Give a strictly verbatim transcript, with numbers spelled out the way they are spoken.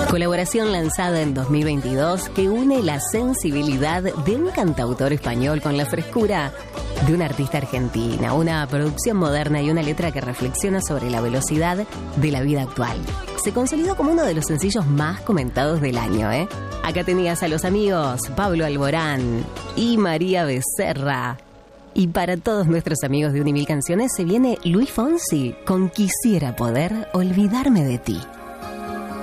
Colaboración lanzada en dos mil veintidós que une la sensibilidad de un cantautor español con la frescura de una artista argentina, una producción moderna y una letra que reflexiona sobre la velocidad de la vida actual. Se consolidó como uno de los sencillos más comentados del año, ¿eh? Acá tenías a los amigos Pablo Alborán y María Becerra. Y para todos nuestros amigos de Unimil Canciones se viene Luis Fonsi con Quisiera poder olvidarme de ti.